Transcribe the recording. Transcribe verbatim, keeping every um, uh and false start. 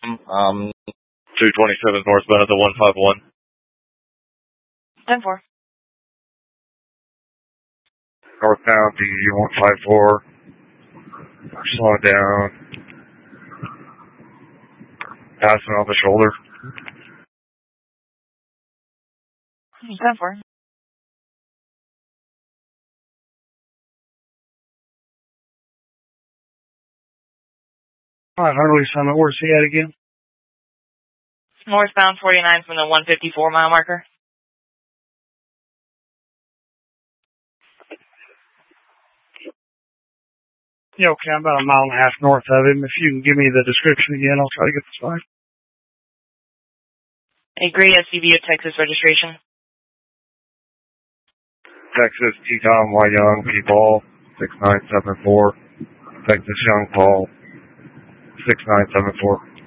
Um, two twenty-seven northbound at the one five one. ten four. Northbound D one five four. Slowing down. Passing on the shoulder. ten four. Alright, Harley Summit, where's he at again? Northbound forty-nine from the one fifty-four mile marker. Yeah, okay, I'm about a mile and a half north of him. If you can give me the description again, I'll try to get this fine. A gray S U V of Texas registration. Texas Teton Y Young P Paul six nine seven four. Texas Young Paul six nine seven four.